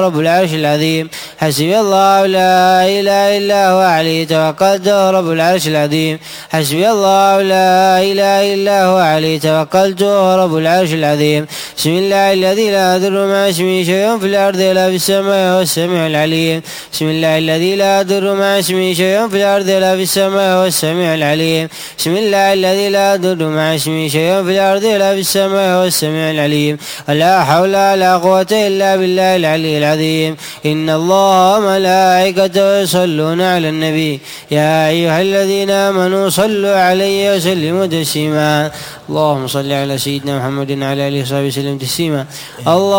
رب العرش العظيم. حسبي الله لا إله إلا هو عليه توكلت رب العرش العظيم. حسبي الله لا إله إلا هو عليه توكلت رب العرش العظيم. بسم الله الذي لا يضر مع اسمه شيء في الأرض ولا في السماء هو السميع العليم. بسم الله الذي لا يضر مع اسمه شيء في الأرض ولا في السماء هو السميع العليم. بسم الله الذي لا يضر مع اسمه شيء في الأرض ولا في السماء هو السميع العليم. ولا حول ولا قوة إلا بالله العلي العظيم. إن الله وملائكته يصلون على النبي يا أيها الذين آمنوا صلوا عليه وسلموا تسليما. اللهم صل على سيدنا محمد وعلى آله وصحبه وسلم تسليما. الله